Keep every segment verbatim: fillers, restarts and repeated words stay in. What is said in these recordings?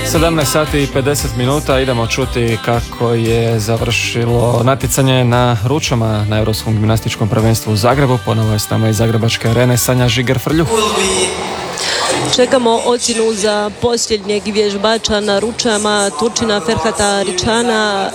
sedamnaest sati i pedeset minuta idemo čuti kako je završilo natjecanje na ručama na Europskom gimnastičkom prvenstvu u Zagrebu. Ponovo je s nama iz Zagrebačke arene Sanja Žiger-Frljuh. Čekamo ocjenu za posljednjeg vježbača na ručama, Turčina Ferhata Aričana,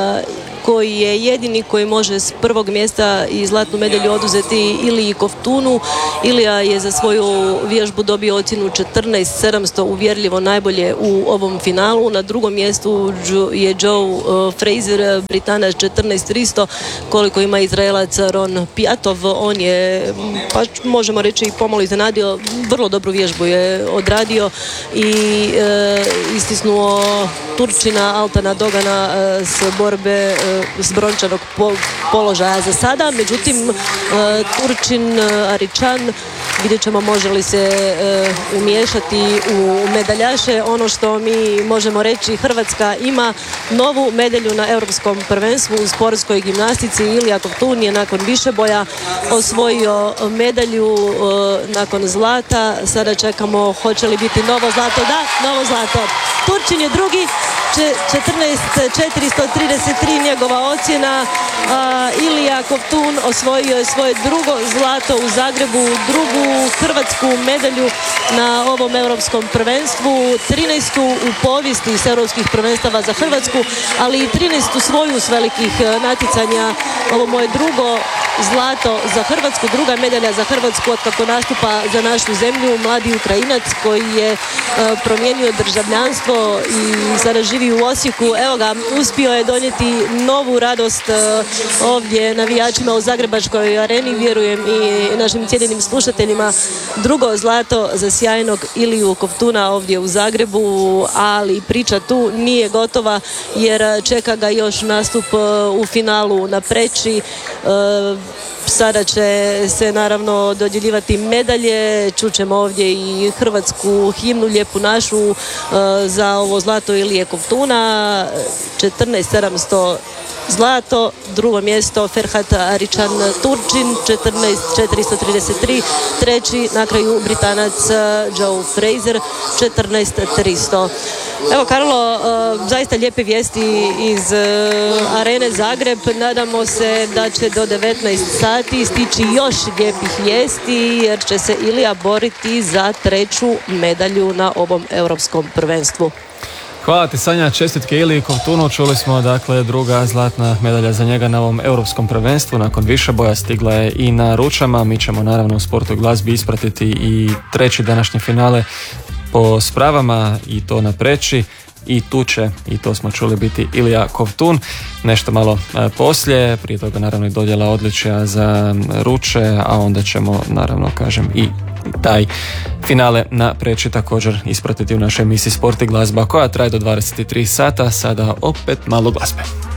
koji je jedini koji može s prvog mjesta i zlatnu medalju oduzeti Iliji Kovtunu. Ilija je za svoju vježbu dobio ocjenu četrnaest sedamsto, uvjerljivo najbolje u ovom finalu. Na drugom mjestu je Joe Fraser, Britanac, četrnaest tristo, koliko ima Izraelac Ron Pjatov. On je, pa možemo reći, i pomalo iznenadio, vrlo dobru vježbu je odradio i e, istisnuo Turčina Altana Dogana e, s borbe e, s brončanog položaja za sada. Međutim, Turčin Aričan, vidjet ćemo može li se umiješati u medaljaše. Ono što mi možemo reći, Hrvatska ima novu medalju na Europskom prvenstvu u sportskoj gimnastici. Ilija Kovtun je nakon višeboja osvojio medalju nakon zlata. Sada čekamo hoće li biti novo zlato. Da, novo zlato. Turčin je drugi, četrnaest četiristo trideset tri njegova ocjena. A, Ilija Kovtun osvojio je svoje drugo zlato u Zagrebu, drugu hrvatsku medalju na ovom europskom prvenstvu, trinaestu u povijesti s europskih prvenstava za Hrvatsku, ali i trinaestu svoju s velikih natjecanja. Ovo moje drugo zlato za Hrvatsku, druga medalja za Hrvatsku od kako nastupa za našu zemlju. Mladi Ukrajinac koji je e, promijenio državljanstvo i sada živi u Osijeku. Evo ga, uspio je donijeti novu radost e, ovdje navijačima u Zagrebačkoj areni, vjerujem i našim cijenjenim slušateljima. Drugo zlato za sjajnog Iliju Kovtuna ovdje u Zagrebu, ali priča tu nije gotova jer čeka ga još nastup u finalu na Preči. E, Sada će se naravno dodjeljivati medalje, čućemo ovdje i hrvatsku himnu, lijepu našu, uh, za ovo zlato Ilije Kovtuna. četrnaest sedamsto zlato, drugo mjesto Ferhat Aričan Turčin, četrnaest četiristo trideset tri, treći na kraju Britanac Joe Fraser, četrnaest tristo. Evo, Karlo, uh, zaista lijepe vijesti iz uh, arene Zagreb. Nadamo se da će do devetnaest sati stići još lijepih vijesti jer će se Ilija boriti za treću medalju na ovom europskom prvenstvu. Hvala ti, Sanja, čestitke Iliji Kovtunu. Čuli smo, dakle, druga zlatna medalja za njega na ovom europskom prvenstvu. Nakon više boja stigla je i na ručama. Mi ćemo naravno u Sportu i glazbi ispratiti i treći današnje finale po spravama i to na Preči. I tu će, i to smo čuli, biti Ilija Kovtun. Nešto malo e, poslije, prije toga naravno i dodjela odličja za ruče, a onda ćemo naravno, kažem, i taj finale na Preči također ispratiti u našoj emisiji Sport i glazba koja traje do dvadeset tri sata. Sada opet malo glazbe.